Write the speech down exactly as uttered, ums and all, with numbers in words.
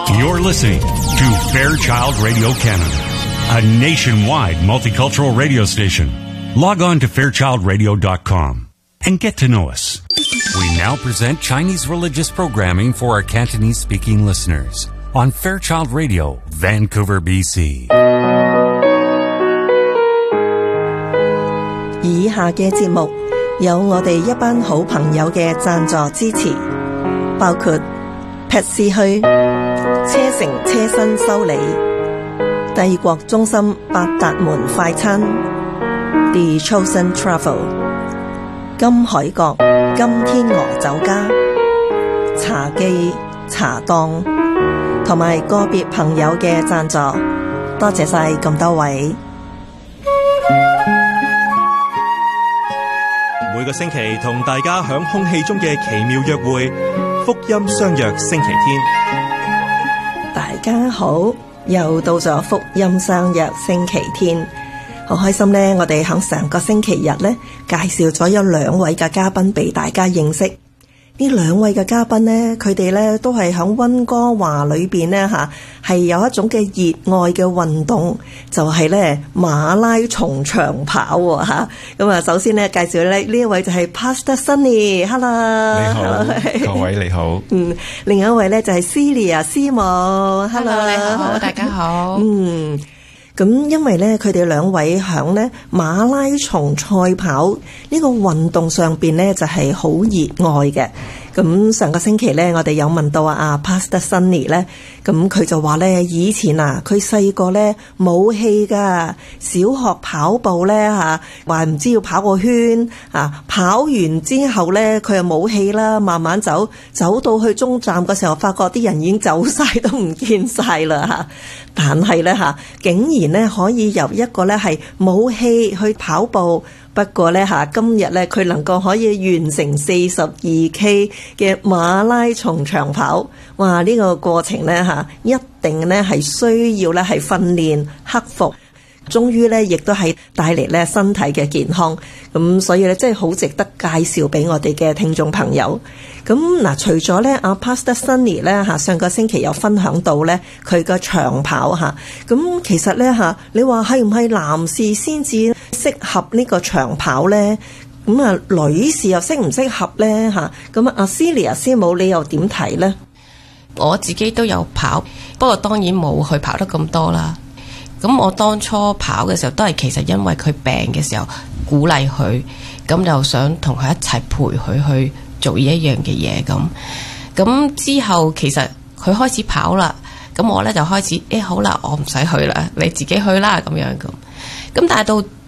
You're listening to Fairchild Radio Canada, a nationwide multicultural radio station. Log on to fairchild radio dot com and get to know us. We now present Chinese religious programming for our Cantonese-speaking listeners on Fairchild Radio, Vancouver, B C. 以下嘅節目有我哋一班好朋友嘅贊助支持，包括 Pet 墟、車城車身修理、帝國中心八達門快餐、The Chosen Travel、金海角金天鵝酒家、茶記茶檔同埋個別朋友嘅贊助，多謝晒咁多位。 每個星期同大家響空氣中嘅奇妙約會，福音相約星期天。 大家好，又到咗福音相約星期天，好開心呢，我哋響上個星期日呢，介紹咗有兩位嘅嘉賓俾大家認識。呢兩位嘅嘉賓呢，佢哋呢都係響溫哥華裏邊呢吓，係有一種嘅熱愛嘅運動，就係、是、呢馬拉松長跑吓。咁啊，首先呢介紹呢呢一位就係 Pastor Sunny，Hello， 你好，各位你好。 嗯，另一位呢就係 Celia 師母 ，Hello， 你好，大家好。 嗯。咁因為咧，佢哋兩位響咧馬拉松賽跑呢個運動上邊咧，就係好熱愛嘅。咁上個星期咧，我哋有問到啊 Pastor Sunny 咧，咁佢就話咧，以前啊，佢細個咧冇氣噶，小學跑步咧嚇，話唔知要跑個圈啊，跑完之後咧，佢又冇氣啦，慢慢走，走到去中站嘅時候，發覺啲人已經走晒，都唔見晒啦嚇。但係咧嚇，竟然咧可以由一個咧係冇氣去跑步。不過咧嚇，今日咧佢能夠可以完成四十二 K 嘅馬拉松長跑，哇！呢個過程咧嚇，一定咧係需要咧係訓練克服，終於咧亦都係帶嚟咧身體嘅健康。咁所以咧真係好值得介紹俾我哋嘅聽眾朋友。咁嗱，除咗咧阿 Pastor Sunny 咧嚇，上個星期有分享到咧佢個長跑嚇。咁其實咧嚇，你話係唔係男士先至適合呢個長跑咧？咁啊，女士又適唔適合咧嚇？咁啊，阿 Celia 師母你又點睇咧？ 我自己都有跑，不過當然冇佢跑得咁多啦。咁我當初跑嘅時候，都係其實因為佢病嘅時候鼓勵佢，咁就想同佢一齊陪佢去做呢一樣嘅嘢咁。咁之後其實佢開始跑啦，咁我呢就開始誒、欸、好啦，我唔使去啦，你自己去啦咁樣咁。咁但係到